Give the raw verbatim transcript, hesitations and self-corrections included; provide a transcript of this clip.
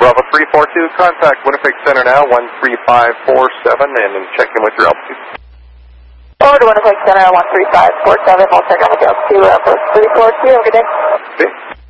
Bravo three four two, contact Winnipeg Center now, one three five four seven, and then check in with your altitude. Forward to Winnipeg Center, one three five four seven, we'll check in with your altitude, uh, three four two, have a good day. Okay.